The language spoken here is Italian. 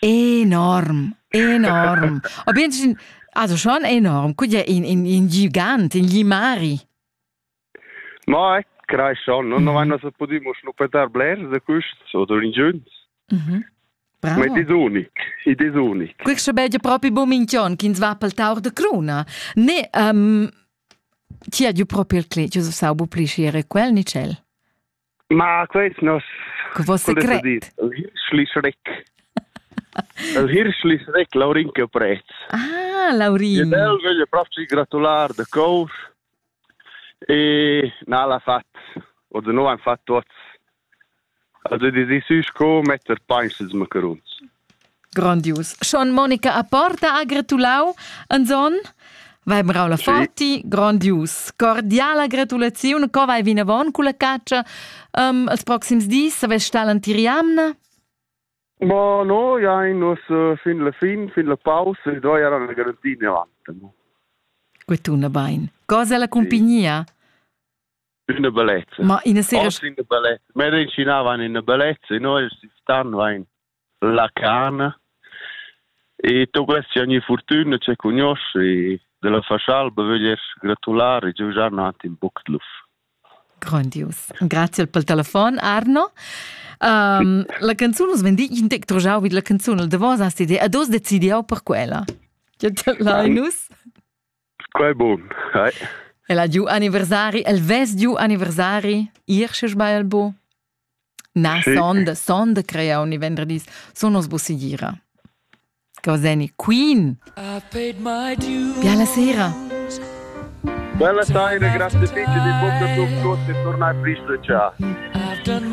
Enorm. Also schon enorm. Quindi in gigant, in gli Ma creai schon. Non vanno se podimo snupetar blers de qusts oder in giuns. Bravo. Ma id is unic. Questo bello proprio bominchion, che va pel taur de cruna. Ne, ti ha giù proprio il cleccio, so sa bu plisciere quel nicel. Ma questo nos... Che vo secret. Il hirschli schrec, Laurinke Prez. Ah, Laurin. E del voglio proprio gratular de cor. E n'ha fatto, o de no han fatto tots. Also die Süßko mit der Peinses Macarons. Grandios. Schon Monica a porta a gratulau an son. Vai brau la foti, grandios. Cordiala gratulazione, co vai vina von con la caccia als proxims dis, se ves stalan tiriamna? Ma no, ja, nos fin la pausa, e doi erano le garantine avanti. Quetuna bain. Cosa la compagnia? Una bellezza. Ma in sera... In una bellezza. Me incinavano in una bellezza, e noi si stanno in la cana. E tu questi ogni fortuna ci conosci, e della fascialba voglio gratulare Giuliano in Buckluf. Grandios. Grazie pel telefono, Arno. La canzone svendi in tec trojau vid la canzone de vos hast idea. Ados decidiau per quella. Che te l'ainus? Quai bon, E la giù anniversari, el ves giù anniversari, irsche sbailbo. Na, Sì. sonda crea ogni venerdì. Sonos bosigira. Coseni, Queen. Bella sera. Bella sera, grazie mille di bocca tu, e tornai presto, ciao.